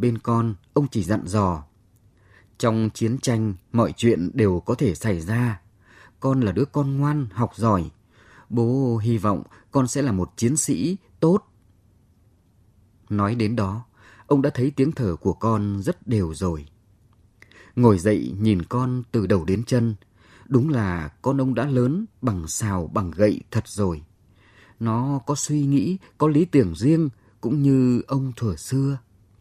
bên con, ông chỉ dặn dò: trong chiến tranh, mọi chuyện đều có thể xảy ra. Con là đứa con ngoan, học giỏi. Bố hy vọng con sẽ là một chiến sĩ tốt. Nói đến đó, ông đã thấy tiếng thở của con rất đều rồi. Ngồi dậy nhìn con từ đầu đến chân, đúng là con ông đã lớn bằng sào bằng gậy thật rồi. Nó có suy nghĩ, có lý tưởng riêng, cũng như ông thuở xưa.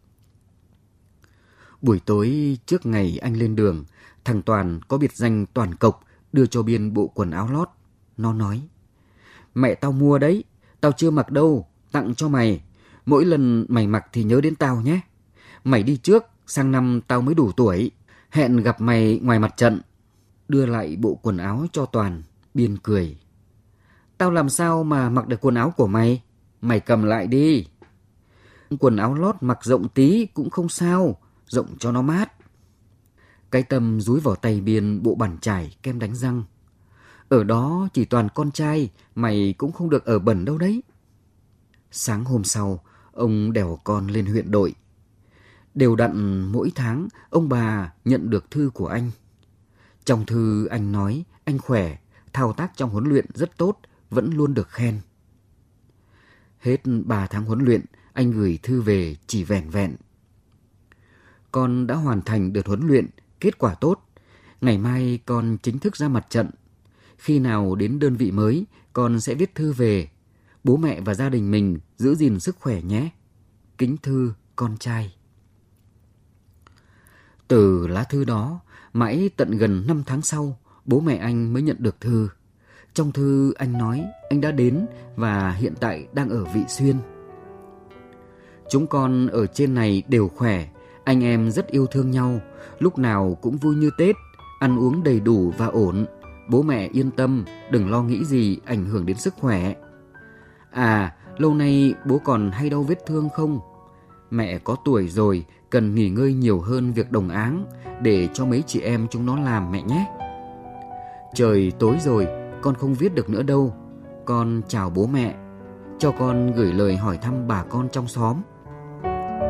Buổi tối trước ngày anh lên đường, thằng Toàn có biệt danh Toàn Cộc đưa cho Biên bộ quần áo lót. Nó nói: mẹ tao mua đấy, tao chưa mặc đâu, tặng cho mày. Mỗi lần mày mặc thì nhớ đến tao nhé. Mày đi trước, sang năm tao mới đủ tuổi. Hẹn gặp mày ngoài mặt trận. Đưa lại bộ quần áo cho Toàn, Biên cười: tao làm sao mà mặc được quần áo của mày? Mày cầm lại đi. Quần áo lót mặc rộng tí cũng không sao, rộng cho nó mát. Cái Tâm dúi vào tay Biên bộ bàn chải kem đánh răng. Ở đó chỉ toàn con trai, mày cũng không được ở bẩn đâu đấy. Sáng hôm sau, ông đèo con lên huyện đội. Đều đặn mỗi tháng, ông bà nhận được thư của anh. Trong thư anh nói anh khỏe, thao tác trong huấn luyện rất tốt, vẫn luôn được khen. Hết 3 tháng huấn luyện, anh gửi thư về chỉ vẻn vẹn: con đã hoàn thành đợt huấn luyện, kết quả tốt. Ngày mai con chính thức ra mặt trận. Khi nào đến đơn vị mới, con sẽ viết thư về. Bố mẹ và gia đình mình giữ gìn sức khỏe nhé. Kính thư, con trai. Từ lá thư đó, mãi tận gần 5 tháng sau, bố mẹ anh mới nhận được thư. Trong thư anh nói anh đã đến và hiện tại đang ở Vị Xuyên. Chúng con ở trên này đều khỏe, anh em rất yêu thương nhau, lúc nào cũng vui như Tết, ăn uống đầy đủ và ổn. Bố mẹ yên tâm, đừng lo nghĩ gì ảnh hưởng đến sức khỏe. À, lâu nay bố còn hay đau vết thương không? Mẹ có tuổi rồi, cần nghỉ ngơi nhiều hơn việc đồng áng, để cho mấy chị em chúng nó làm mẹ nhé. Trời tối rồi, con không viết được nữa đâu. Con chào bố mẹ. Cho con gửi lời hỏi thăm bà con trong xóm.